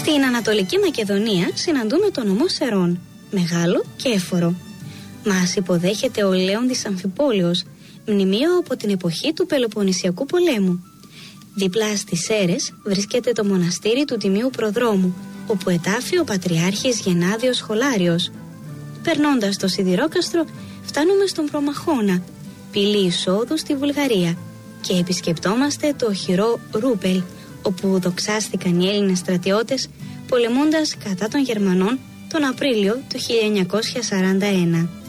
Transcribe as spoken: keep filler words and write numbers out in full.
Στην Ανατολική Μακεδονία συναντούμε τον ομό Σερών, μεγάλο και έφορο. Μας υποδέχεται ο Λέοντης Αμφιπόλεως, μνημείο από την εποχή του Πελοποννησιακού πολέμου. Δίπλα στις Σέρρες βρίσκεται το μοναστήρι του Τιμίου Προδρόμου, όπου ετάφη ο Πατριάρχης Γενάδιος Σχολάριος. Περνώντας το Σιδηρόκαστρο, φτάνουμε στον Προμαχώνα, πύλη εισόδου στη Βουλγαρία, και επισκεπτόμαστε το οχυρό Ρούπελ, όπου δοξάστηκαν οι Έλληνες στρατιώτες πολεμώντας κατά των Γερμανών τον Απρίλιο του χίλια εννιακόσια σαράντα ένα.